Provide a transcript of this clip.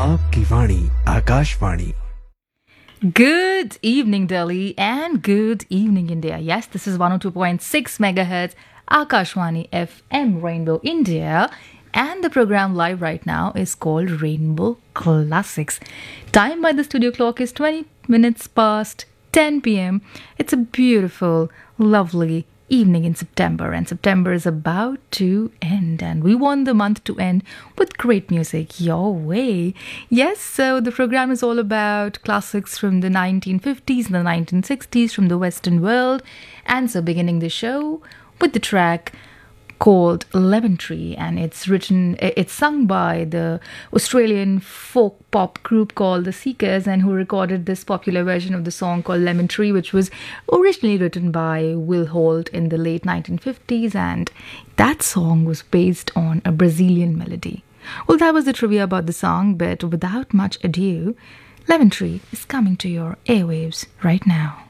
आपकी वाणी Akashvani. Good evening, Delhi, and good evening, India. Yes, this is 102.6 megahertz Akashwani FM Rainbow India, and the program live right now is called Rainbow Classics. Time by the studio clock is 20 minutes past 10 p.m. It's a beautiful, lovely evening in September, and September is about to end, and we want the month to end with great music your way. Yes, so the program is all about classics from the 1950s and the 1960s from the Western world, and so beginning the show with the track called Lemon Tree, and it's sung by the Australian folk pop group called The Seekers, and who recorded this popular version of the song called Lemon Tree, which was originally written by Will Holt in the late 1950s, and that song was based on a Brazilian melody. Well, that was the trivia about the song, but without much ado, Lemon Tree is coming to your airwaves right now.